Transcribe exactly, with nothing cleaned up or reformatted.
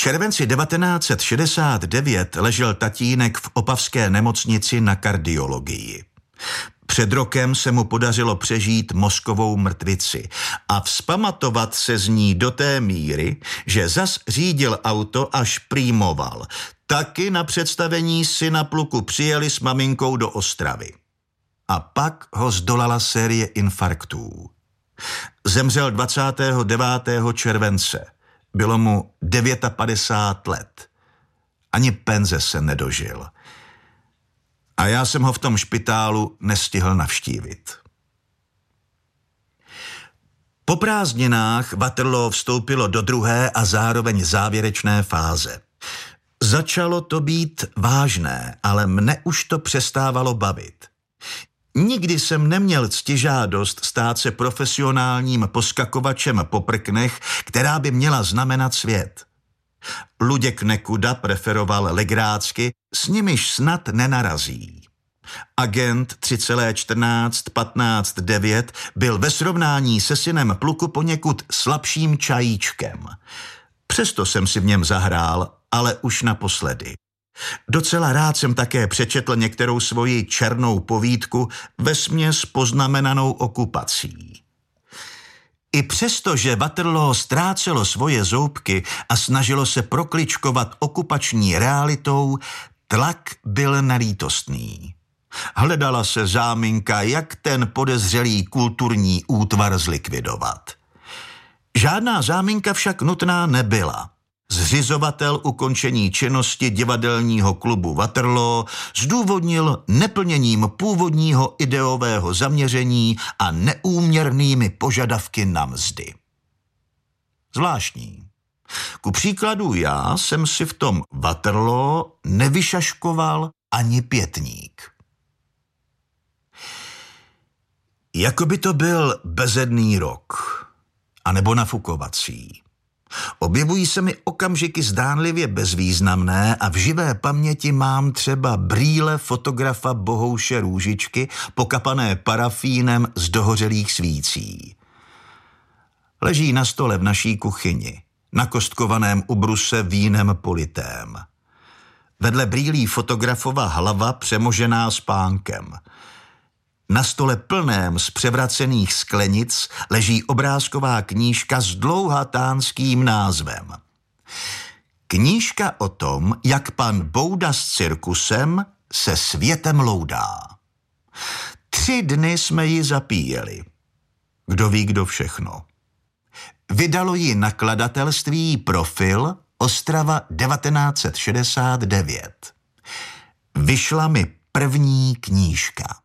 červenci devatenáct set šedesát devět ležel tatínek v opavské nemocnici na kardiologii. Před rokem se mu podařilo přežít mozkovou mrtvici a vzpamatovat se z ní do té míry, že zas řídil auto a šprýmoval. Taky na představení syna pluku přijeli s maminkou do Ostravy. A pak ho zdolala série infarktů. Zemřel dvacátého devátého července. Bylo mu padesát devět let. Ani penze se nedožil. A já jsem ho v tom špitálu nestihl navštívit. Po prázdninách Waterloo vstoupilo do druhé a zároveň závěrečné fáze. Začalo to být vážné, ale mne už to přestávalo bavit. Nikdy jsem neměl ctižádost stát se profesionálním poskakovačem po prknech, která by měla znamenat svět. Luděk Nekuda preferoval legrácky, s nimiž snad nenarazí. Agent tři čtrnáct patnáct devět byl ve srovnání se synem pluku poněkud slabším čajíčkem. Přesto jsem si v něm zahrál, ale už naposledy. Docela rád jsem také přečetl některou svoji černou povídku vesměs poznamenanou okupací. I přesto, že Waterloo ztrácelo svoje zoubky a snažilo se prokličkovat okupační realitou, tlak byl nelítostný. Hledala se záminka, jak ten podezřelý kulturní útvar zlikvidovat. Žádná záminka však nutná nebyla. Zřizovatel ukončení činnosti divadelního klubu Waterloo zdůvodnil neplněním původního ideového zaměření a neúměrnými požadavky na mzdy. Zvláštní. Ku příkladu já jsem si v tom Waterloo nevyšaškoval ani pětník. Jakoby to byl bezedný rok, anebo nafukovací. Objevují se mi okamžiky zdánlivě bezvýznamné a v živé paměti mám třeba brýle fotografa Bohouše Růžičky pokapané parafínem z dohořelých svící. Leží na stole v naší kuchyni, na kostkovaném ubruse vínem politém. Vedle brýlí fotografova hlava přemožená spánkem. Na stole plném z převracených sklenic leží obrázková knížka s dlouhatánským názvem. Knížka o tom, jak pan Bouda s cirkusem se světem loudá. Tři dny jsme ji zapíjeli. Kdo ví, kdo všechno. Vydalo ji nakladatelství Profil, Ostrava devatenáct set šedesát devět. Vyšla mi první knížka.